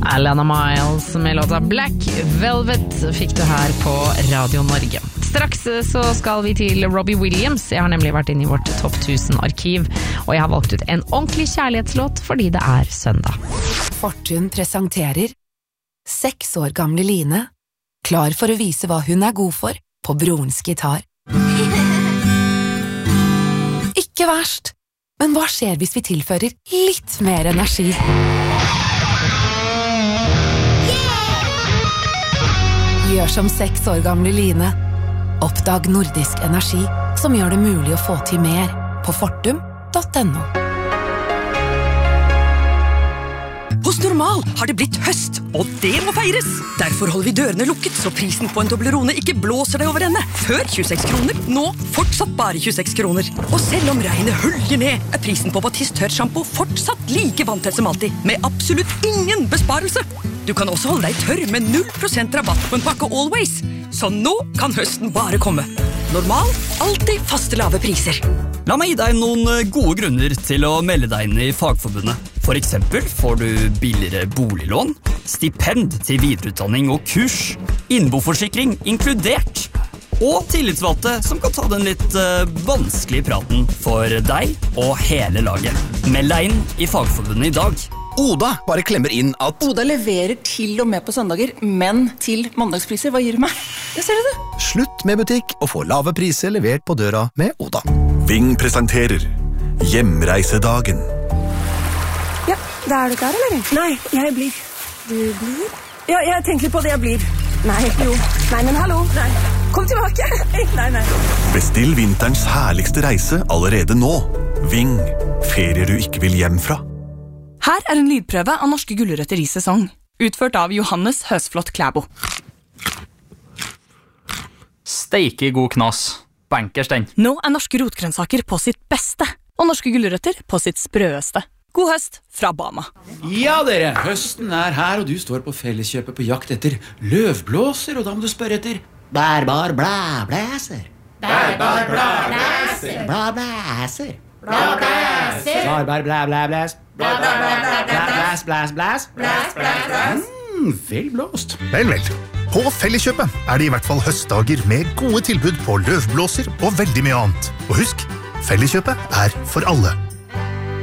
Alana Miles med låta Black Velvet fikk du her på Radio Norge. Straks så skal vi til Robbie Williams. Jeg har nemlig vært inne i vårt Topp 1000-arkiv, og jeg har valgt ut en ordentlig kjærlighetslåt fordi det er søndag. Fortun presenterer 6 år gamle Line, klar for å vise hva hun er god for på brorens gitar. Ikke verst, men hva skjer hvis vi tilfører litt mer energi? Gjør som 6 år gamle Line. Oppdag nordisk energi som gjør det mulig å få til mer på fortum.no. Hos Normal har det blitt høst, og det må feires. Derfor holder vi dørene lukket, så prisen på en Toblerone ikke blåser deg over ende. Før 26 kroner, nå fortsatt bare 26 kroner. Og selv om regnet høljer ned, er prisen på Batiste tørrshampoo fortsatt like vanntett som alltid, med absolutt ingen besparelse. Du kan også holde deg tørr med 0% rabatt på en pakke Always. Så nå kan høsten bare komme. Normal, alltid faste lave priser. La meg gi deg noen gode grunner til å melde deg inn i Fagforbundet. For eksempel får du billigere boliglån, stipend til videreutdanning og kurs, innboforsikring inkludert, og tillitsvalgte som kan ta den litt vanskelige praten for deg og hele laget. Meld deg inn i Fagforbundet i dag. Oda bare klemmer inn at Oda leverer til og med på søndager, men til mandagspriser. Hva gir du meg? Jeg ser det. slutt med butikk og få lave priser levert på døra med Oda. Ving presenterer Hjemreisedagen. Ja, da er du klar, eller? Nei, jeg blir. Du blir? Ja, jeg tenker litt på det, jeg blir. Nei, jo. Nei, men hallo. Nei. Kom tilbake. Nei. Bestill vinterens herligste reise allerede nå. Ving, ferier du ikke vil hjem fra. Her er en lydprøve av norske gulrøtter i sesong, utført av Johannes Høsflot Klæbo. Steike god knas. Bankers den. Nå er norske rotgrønnsaker på sitt beste, og norske gulrøtter på sitt sprøeste. God høst fra Bama. Ja, dere, høsten er her, og du står på Felleskjøpet på jakt etter løvblåser, og da må du spørre etter bærbar blæblæser. Bærbar blæblæser. Blæblæser. Blæblæser. Bærbar blæblæblæs. Blæs, blæs, blæs. Blæs, blæs, blæs. Vel blåst. Vel. På Felleskjøpet er det i hvert fall høstdager med gode tilbud på løvblåser og veldig mye annet. Og husk, Felleskjøpet er for alle.